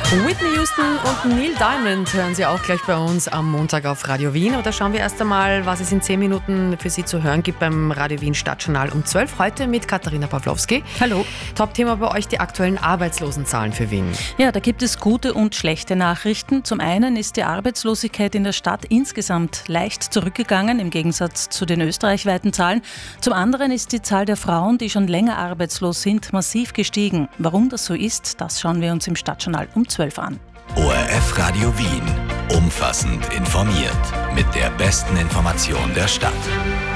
Whitney Houston und Neil Diamond hören Sie auch gleich bei uns am Montag auf Radio Wien. Oder schauen wir erst einmal, was es in 10 Minuten für Sie zu hören gibt beim Radio Wien Stadtjournal um 12. Heute mit Katharina Pawlowski. Hallo. Top-Thema bei euch die aktuellen Arbeitslosenzahlen für Wien. Ja, da gibt es gute und schlechte Nachrichten. Zum einen ist die Arbeitslosigkeit in der Stadt insgesamt leicht zurückgegangen, im Gegensatz zu den österreichweiten Zahlen. Zum anderen ist die Zahl der Frauen, die schon länger arbeitslos sind, massiv gestiegen. Warum das so ist, das schauen wir uns im Stadtjournal um 12 an. ORF Radio Wien. Umfassend informiert. Mit der besten Information der Stadt.